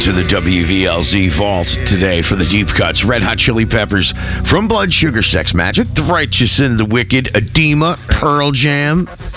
to the WVLZ vault today for the deep cuts. Red Hot Chili Peppers, From Blood Sugar Sex Magic, The Righteous and the Wicked, Edema, Pearl Jam,